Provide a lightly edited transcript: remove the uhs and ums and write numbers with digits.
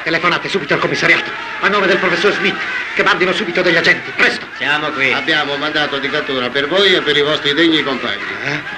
Telefonate subito al commissariato, a nome del professor Smith, che mandino subito degli agenti, presto. Siamo qui. Abbiamo mandato di cattura per voi e per i vostri degni compagni.